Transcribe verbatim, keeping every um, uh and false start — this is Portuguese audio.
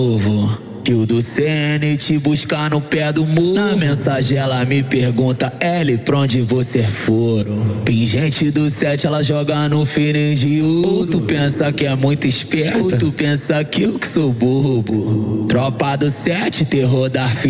Que o do C N te buscar no pé do muro. Na mensagem ela me pergunta, L, pra onde você foram? Pingente do sete, ela joga no feeling de ouro. Ou tu pensa que é muito esperta, ou tu pensa que eu que sou bobo. Tropa do sete, terror da